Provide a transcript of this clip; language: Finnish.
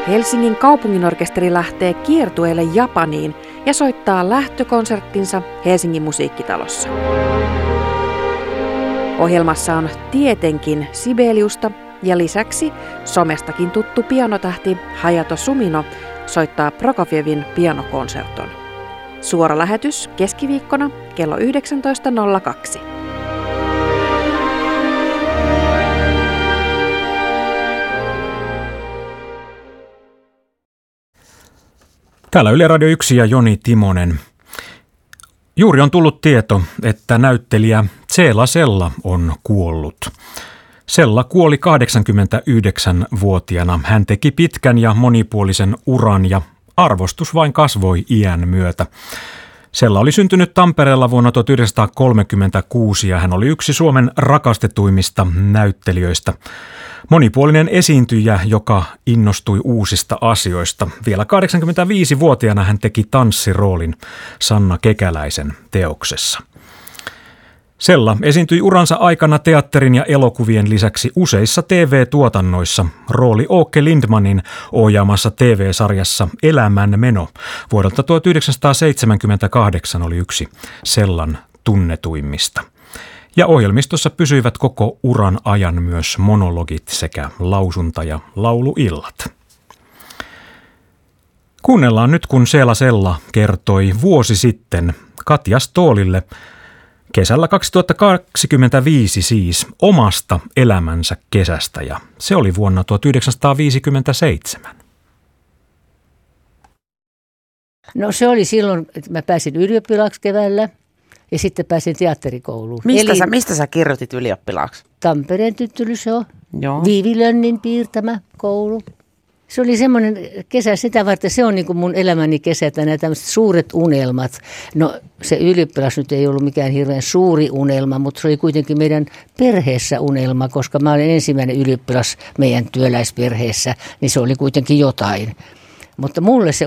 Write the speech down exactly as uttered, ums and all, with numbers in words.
Helsingin kaupunginorkesteri lähtee kiertueelle Japaniin ja soittaa lähtökonserttinsa Helsingin musiikkitalossa. Ohjelmassa on tietenkin Sibeliusta ja lisäksi somestakin tuttu pianotähti Hayato Sumino soittaa Prokofievin pianokonserton. Suora lähetys keskiviikkona kello yhdeksäntoista nolla kaksi. Täällä Yle Radio yksi ja Joni Timonen. Juuri on tullut tieto, että näyttelijä Ceela Sella on kuollut. Sella kuoli kahdeksankymmentäyhdeksänvuotiaana. Hän teki pitkän ja monipuolisen uran ja arvostus vain kasvoi iän myötä. Sella oli syntynyt Tampereella vuonna tuhatyhdeksänsataakolmekymmentäkuusi ja hän oli yksi Suomen rakastetuimmista näyttelijöistä. Monipuolinen esiintyjä, joka innostui uusista asioista. Vielä kahdeksankymmentäviisivuotiaana hän teki tanssiroolin Sanna Kekäläisen teoksessa. Sella esiintyi uransa aikana teatterin ja elokuvien lisäksi useissa T V-tuotannoissa. Rooli Åke Lindmanin ohjaamassa T V-sarjassa Elämän meno vuodelta tuhatyhdeksänsataaseitsemänkymmentäkahdeksan oli yksi Sellan tunnetuimmista. Ja ohjelmistossa pysyivät koko uran ajan myös monologit sekä lausunta- ja lauluillat. Kuunnellaan nyt, kun Ceela Sella kertoi vuosi sitten Katja Ståhlille kesällä kaksituhattakaksikymmentäviisi siis omasta elämänsä kesästä, ja se oli vuonna tuhatyhdeksänsataaviisikymmentäseitsemän. No se oli silloin, että mä pääsin ylioppilaaksi keväällä ja sitten pääsin teatterikouluun. Mistä, Eli sä, mistä sä kirjoitit ylioppilaaksi? Tampereen tyttölyseo, Joo. Viivi Lönnin piirtämä koulu. Se oli semmoinen kesä sitä varten, se on niin kuin mun elämäni kesä, nämä tämmöiset suuret unelmat. No se ylioppilas nyt ei ollut mikään hirveän suuri unelma, mutta se oli kuitenkin meidän perheessä unelma, koska mä olin ensimmäinen ylioppilas meidän työläisperheessä, niin se oli kuitenkin jotain. Mutta mulle se